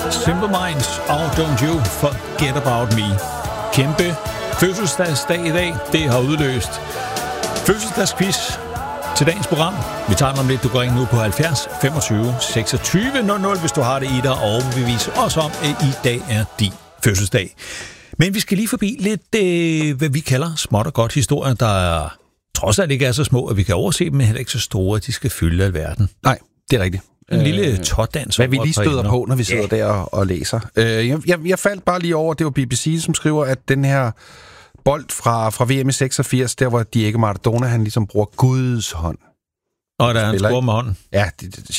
Simple Minds og Don't You Forget About Me. Kæmpe fødselsdagsdag i dag. Det har udløst fødselsdagsquiz til dagens program. Vi tager den om lidt. Du går ind nu på 70 25 26 00, hvis du har det i dig, og vi viser os om, at i dag er din fødselsdag. Men vi skal lige forbi lidt, hvad vi kalder småt og godt historier, der trods alt ikke er så små, at vi kan overse dem, men heller ikke så store, at de skal fylde alverden. Nej, det er rigtigt. En lille tårdans. Hvad vi lige støder på, når vi sidder der og læser. Jeg faldt bare lige over, det var BBC, som skriver, at den her bold fra VM i 86, der hvor Diego Maradona, han ligesom bruger Guds hånd. Og der er han scorer med hånden. Ja,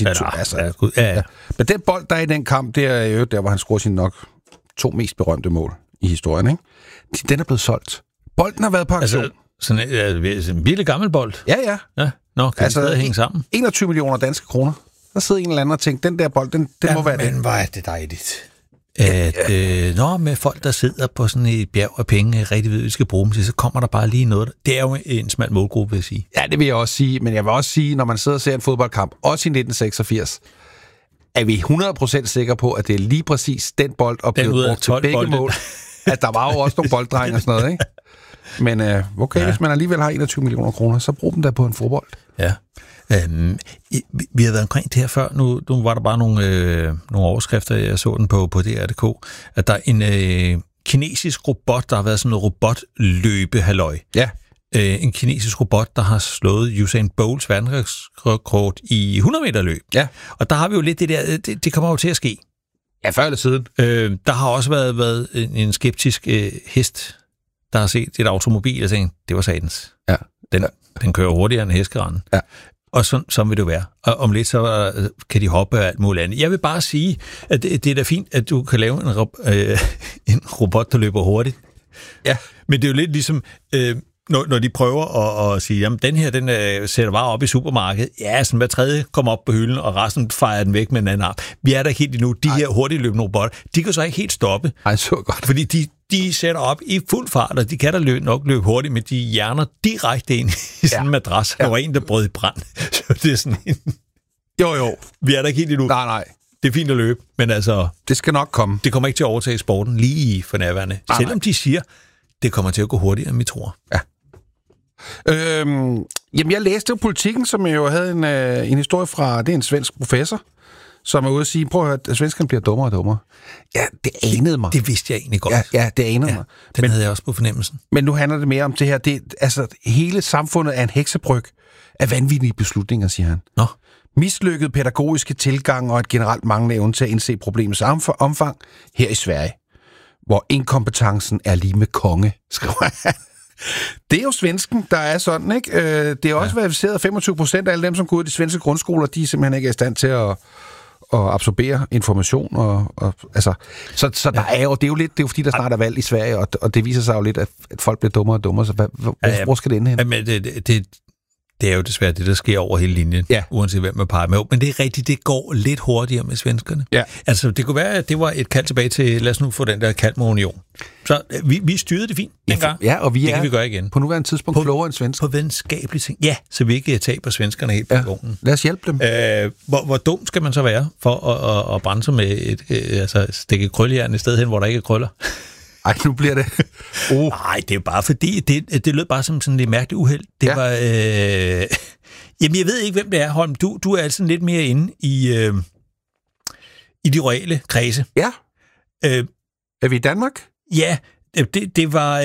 ja. Men den bold, der er i den kamp, det er jo der, hvor han scorer sine nok 2 mest berømte mål i historien, ikke? Den er blevet solgt. Bolden har været på aktion. Altså, sådan en virkelig gammel bold? Ja. Nå, kan det hænge sammen? 21 millioner danske kroner. Der sidder en eller anden og tænker, den der bold, den må være det. Men hvor er det dejligt. Med folk, der sidder på sådan et bjerg af penge, rigtig ved, vi skal bruge dem til, så kommer der bare lige noget. Det er jo en smal målgruppe, vil jeg sige. Ja, det vil jeg også sige. Men jeg vil også sige, når man sidder og ser en fodboldkamp, også i 1986, er vi 100% sikre på, at det er lige præcis den bold, og blevet brugt til begge mål. At der var jo også nogle bolddreng og sådan noget, ikke? Men hvis man alligevel har 21 millioner kroner, så brug dem der på en fodbold. Ja. Vi har været omkring det her før. Nu var der bare nogle overskrifter, jeg så den på DR.dk, at der er en kinesisk robot, der har været sådan noget robotløbehalløj. Ja. En kinesisk robot, der har slået Usain Bolts verdensrekord i 100 meter løb. Ja. Og der har vi jo lidt det der, det kommer jo til at ske. Ja, før eller siden. Der har også været en skeptisk hest, der har set et automobil og tænkt, det var satans. Ja. Den kører hurtigere end heskeranden. Ja. Og sådan vil det være. Og om lidt, så kan de hoppe og alt muligt andet. Jeg vil bare sige, at det er da fint, at du kan lave en robot, der løber hurtigt. Ja. Men det er jo lidt ligesom, når de prøver at sige, jamen den her, den sætter bare op i supermarkedet. Ja, sådan hver tredje kommer op på hylden, og resten fejrer den væk med en anden arm. Vi er der ikke helt endnu. De her hurtigt løbende robotter, de kan så ikke helt stoppe. Ej, så godt. Fordi de sætter op i fuld fart, og de kan da nok løbe hurtigt, men de hjerner direkte ind i sådan en madras. Der var en, der brød i brand. Så det er sådan en... Jo. Vi er der ikke helt endnu. Nej. Det er fint at løbe, men altså... Det skal nok komme. Det kommer ikke til at overtage sporten lige for nærværende. Selvom de siger, det kommer til at gå hurtigere, end vi tror. Ja. Jamen, jeg læste jo Politikken, som jo havde en historie fra... Det er en svensk professor, som er ude at sige, prøv at høre, at svenskerne bliver dummere og dummere. Ja, det anede mig. Det vidste jeg egentlig godt. Ja, det anede mig. Den havde jeg også på fornemmelsen. Men nu handler det mere om det her. Hele samfundet er en heksebryg af vanvittige beslutninger, siger han. Nå. Mislykket pædagogiske tilgang og et generelt manglende evne til at indse problemets omfang her i Sverige, hvor inkompetencen er lige med konge, skriver han. Det er jo svensken, der er sådan, ikke? Det er også verificeret, 25% af alle dem, som går ud i de svenske grundskoler, de er simpelthen ikke i stand til at absorbere information. Så der er jo, det er jo lidt, det er jo fordi, der snart er valg i Sverige, og det viser sig jo lidt, at folk bliver dummere og dummere, så hvor skal det ende hen? Men det er jo desværre det, der sker over hele linjen, uanset hvem man peger med. Men det er rigtigt, det går lidt hurtigere med svenskerne. Ja. Altså, det kunne være, at det var et kald tilbage til, lad os nu få den der kald med union. Så vi styrede det fint dengang. Ja, og det kan vi gøre igen. På nuværende tidspunkt klogere end svensker. På venskabelige ting. Ja, så vi ikke taber svenskerne helt på vognen. Lad os hjælpe dem. Hvor dum skal man så være for at brænde sig med stikke krøllejern i stedet hen, hvor der ikke er krøller? Ej, nu bliver det... Nej, det er jo bare fordi, det lød bare som sådan lidt mærkeligt uheld. Det var... Jamen, jeg ved ikke, hvem det er, Holm. Du er altså lidt mere inde i de royale kredse. Ja. Er vi i Danmark? Ja, det var...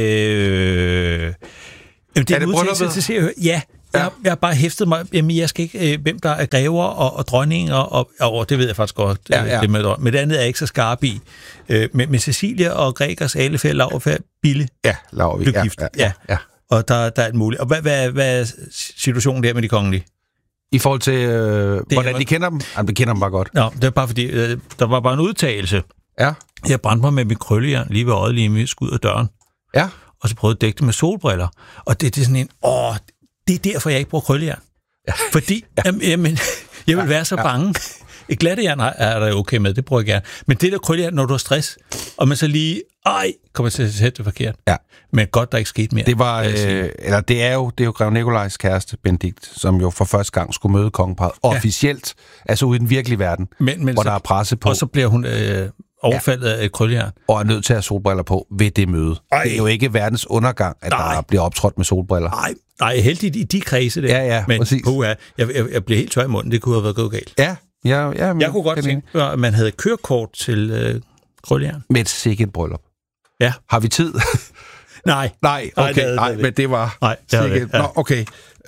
er det brylluppet? Ja. Jeg har bare hæftet mig, jamen jeg skal ikke, hvem der er grever og dronninger, og det ved jeg faktisk godt, det med det andet er jeg ikke så skarp i. Med Cecilia og Gregers, Alefeld, Laurfærd, Bille, blev gift. Ja. Og der er alt muligt. Og hvad er situationen der med de kongelige? I forhold til, hvordan de kender dem? Jamen, de kender dem bare godt. Nå, det er bare fordi, der var bare en udtalelse. Ja. Jeg brændte mig med mit krøllejern lige ved øjet, lige med skud af døren. Ja. Og så prøvede at dække det med solbriller. Og det er sådan en, det er derfor, jeg ikke bruger krøllejern. Ja. Fordi, jamen, jeg vil være så bange Et glattejern er der okay med, det bruger jeg gerne. Men det der krøllejern, når du har stress, og man så lige, kommer til at sætte det forkert. Ja. Men godt, der ikke skete mere. Det var, det er jo Grev Nikolajs kæreste, Benedikt, som jo for første gang skulle møde kongeparret officielt, altså ude i den virkelige verden, men hvor der er presse på. Og så bliver hun overfaldet af et krøllejern. Og er nødt til at have solbriller på ved det møde. Ej. Det er jo ikke verdens undergang, at der bliver optrådt med solbriller. Nej, heldigt i de kredse der. Ja, men præcis. Jeg blev helt tør i munden, det kunne have været gået galt. Ja. Jeg kunne godt tænke, at man havde kørekort til krøllejern. Med et sikkert bryllup. Ja. Har vi tid? Nej, men det var... Nej, det var det. Ja. Nå, okay.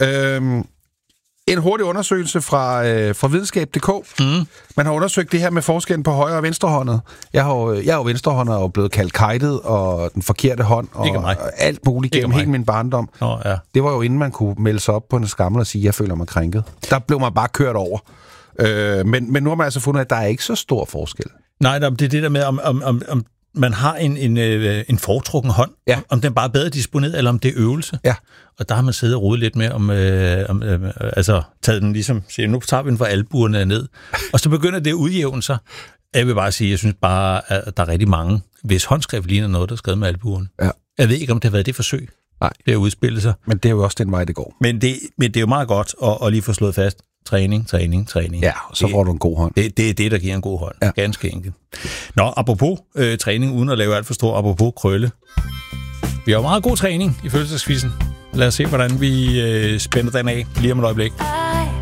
En hurtig undersøgelse fra videnskab.dk. Man har undersøgt det her med forskellen på højre og venstrehåndet. Jeg er jo venstrehåndet og blevet kaldt kajtet, og den forkerte hånd, og alt muligt gennem hele min barndom. Ja. Det var jo inden man kunne melde sig op på en skammel og sige, jeg føler mig krænket. Der blev man bare kørt over. Men nu har man altså fundet, at der er ikke så stor forskel. Nej, det er det der med, om man har en foretrukken hånd, om den bare er bedre disponeret, eller om det er øvelse. Ja. Og der har man siddet og rodet lidt med, altså taget den ligesom, siger, nu tager vi den fra albuerne ned, og så begynder det at udjævne sig. Jeg vil bare sige, jeg synes bare, at der er rigtig mange, hvis håndskrift ligner noget, der er skrevet med albuerne. Ja. Jeg ved ikke, om det har været det forsøg, det at udspille sig. Men det er jo også den vej, det går. Men det er jo meget godt at lige få slået fast, træning. Ja, så får du en god hånd. Det er det, der giver en god hånd. Ja. Ganske enkelt. Nå, apropos træning, uden at lave alt for stor, apropos krølle. Vi har jo meget god træning i fødselsdagskvisten. Lad os se, hvordan vi spænder den af lige om et øjeblik.